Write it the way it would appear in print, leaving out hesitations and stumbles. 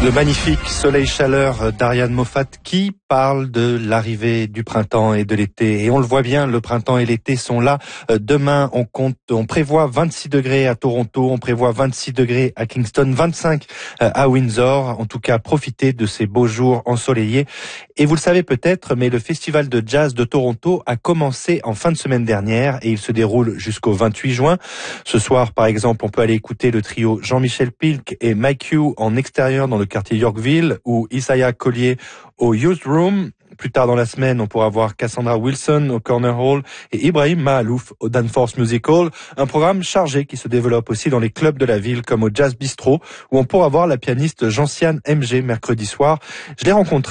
Le magnifique Soleil-Chaleur d'Ariane Moffat qui parle de l'arrivée du printemps et de l'été. Et on le voit bien, le printemps et l'été sont là. Demain, on prévoit 26 degrés à Toronto, on prévoit 26 degrés à Kingston, 25 à Windsor. En tout cas, profitez de ces beaux jours ensoleillés. Et vous le savez peut-être, mais le Festival de Jazz de Toronto a commencé en fin de semaine dernière et il se déroule jusqu'au 28 juin. Ce soir, par exemple, on peut aller écouter le trio Jean-Michel Pilk et Mike Hugh en extérieur dans le quartier Yorkville ou Isaiah Collier au Youth Room. Plus tard dans la semaine, on pourra voir Cassandra Wilson au Corner Hall et Ibrahim Mahalouf au Danforth Music Hall. Un programme chargé qui se développe aussi dans les clubs de la ville comme au Jazz Bistro où on pourra voir la pianiste Gentiane MG mercredi soir. Je l'ai rencontrée